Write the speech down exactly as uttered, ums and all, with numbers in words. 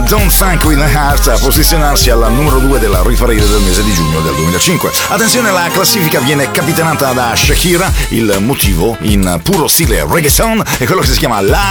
Don't Funk with the Heart a posizionarsi al numero due della Rit Parade del mese di giugno del duemilacinque. Attenzione, la classifica viene capitanata da Shakira, il motivo in puro stile reggaeton è quello che si chiama La